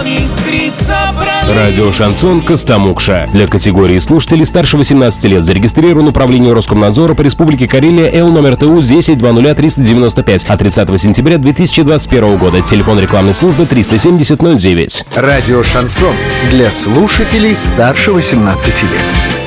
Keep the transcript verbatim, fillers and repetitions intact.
Радио «Шансон» Костомукша. Для категории слушателей старше восемнадцати лет зарегистрирован управление Роскомнадзора по Республике Карелия Л номер Т У десять двадцать ноль триста девяносто пять от тридцатого сентября две тысячи двадцать первого года. Телефон рекламной службы триста семьдесят ноль девять. Радио «Шансон» для слушателей старше восемнадцати лет.